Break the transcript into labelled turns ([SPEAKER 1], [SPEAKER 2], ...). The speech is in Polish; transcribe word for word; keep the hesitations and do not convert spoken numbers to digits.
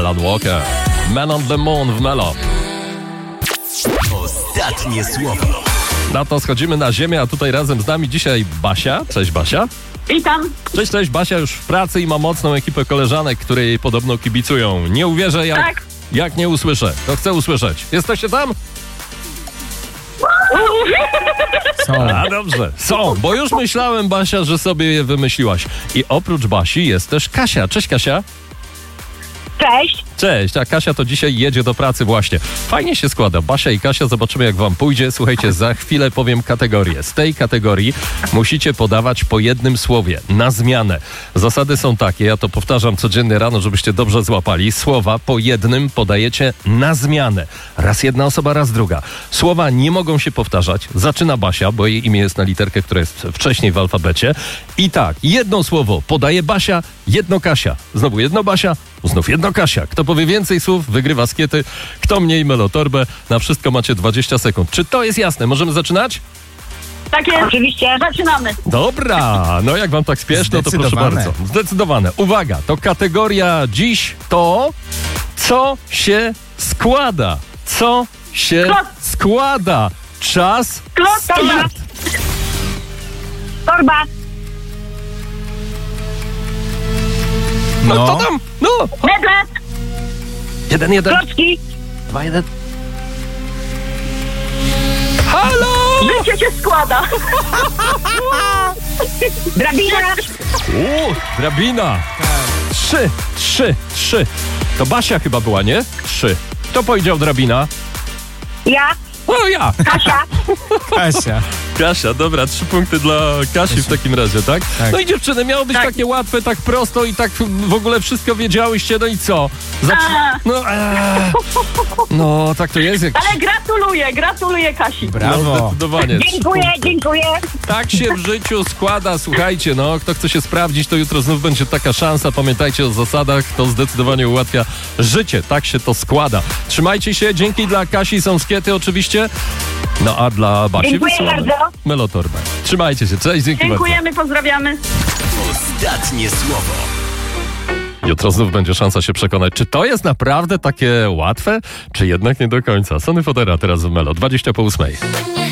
[SPEAKER 1] Alan Walker. Man on the Moon w Melo.
[SPEAKER 2] Ostatnie słowo.
[SPEAKER 1] Na to schodzimy na ziemię, a tutaj razem z nami dzisiaj Basia. Cześć Basia.
[SPEAKER 3] Witam.
[SPEAKER 1] Cześć, cześć. Basia już w pracy i ma mocną ekipę koleżanek, które jej podobno kibicują. Nie uwierzę, jak,
[SPEAKER 3] Tak.
[SPEAKER 1] jak nie usłyszę. To chcę usłyszeć. Jesteście tam?
[SPEAKER 4] Są.
[SPEAKER 1] A dobrze, są, bo już myślałem, Basia, że sobie je wymyśliłaś. I oprócz Basi jest też Kasia. Cześć Kasia.
[SPEAKER 3] Cześć.
[SPEAKER 1] Cześć, a Kasia to dzisiaj jedzie do pracy właśnie. Fajnie się składa. Basia i Kasia, zobaczymy jak wam pójdzie. Słuchajcie, za chwilę powiem kategorię. Z tej kategorii musicie podawać po jednym słowie, na zmianę. Zasady są takie, ja to powtarzam codziennie rano, żebyście dobrze złapali. Słowa po jednym podajecie na zmianę. Raz jedna osoba, raz druga. Słowa nie mogą się powtarzać. Zaczyna Basia, bo jej imię jest na literkę, która jest wcześniej w alfabecie. I tak, jedno słowo podaje Basia, jedno Kasia. Znowu jedno Basia, znów jedno Kasia. Kto powie więcej słów, wygrywa skiety. Kto mniej, melotorbę. Na wszystko macie dwadzieścia sekund. Czy to jest jasne? Możemy zaczynać?
[SPEAKER 3] Tak jest. Oczywiście. Zaczynamy.
[SPEAKER 1] Dobra, no jak wam tak spieszno, to proszę
[SPEAKER 4] Zdecydowane.
[SPEAKER 1] bardzo. Zdecydowane. Uwaga, to kategoria dziś to, co się składa. Co się
[SPEAKER 3] Klot.
[SPEAKER 1] składa. Czas
[SPEAKER 3] Klot, torba.
[SPEAKER 1] start.
[SPEAKER 3] Torba.
[SPEAKER 1] No,
[SPEAKER 4] No.
[SPEAKER 1] to tam, no.
[SPEAKER 3] Meble.
[SPEAKER 1] Jeden, jeden,
[SPEAKER 3] Klocki.
[SPEAKER 1] dwa, jeden. Halo!
[SPEAKER 3] Życie się składa. Drabina.
[SPEAKER 1] U, drabina. Trzy, trzy, trzy. To Basia chyba była, nie? Trzy. Kto powiedział drabina?
[SPEAKER 3] Ja.
[SPEAKER 1] O, ja.
[SPEAKER 3] Kasia.
[SPEAKER 4] Kasia.
[SPEAKER 1] Kasia, dobra, trzy punkty dla Kasi w takim razie, tak?
[SPEAKER 4] Tak.
[SPEAKER 1] No i dziewczyny, miało być
[SPEAKER 3] Tak.
[SPEAKER 1] takie łatwe, tak prosto i tak w ogóle wszystko wiedziałyście, no i co? Zaczy-
[SPEAKER 3] A.
[SPEAKER 1] no, eee. no, tak to jest. Jak...
[SPEAKER 3] Ale gratuluję, gratuluję Kasi.
[SPEAKER 1] No,
[SPEAKER 4] Brawo.
[SPEAKER 1] zdecydowanie. Trzy
[SPEAKER 3] Dziękuję,
[SPEAKER 1] punkty.
[SPEAKER 3] dziękuję.
[SPEAKER 1] Tak się w życiu składa, słuchajcie, no, kto chce się sprawdzić, to jutro znów będzie taka szansa. Pamiętajcie o zasadach, to zdecydowanie ułatwia życie. Tak się to składa. Trzymajcie się, dzięki dla Kasi, są skiety oczywiście. No a dla Basi
[SPEAKER 3] Dziękuję
[SPEAKER 1] wysyłamy
[SPEAKER 3] bardzo.
[SPEAKER 1] melotorbę. Trzymajcie się, cześć, dzięki
[SPEAKER 3] Dziękujemy, pozdrawiamy.
[SPEAKER 2] Ostatnie słowo.
[SPEAKER 1] bardzo. Jutro znów będzie szansa się przekonać, czy to jest naprawdę takie łatwe, czy jednak nie do końca. Sony Fodera teraz w Melo, dwadzieścia po ósmej.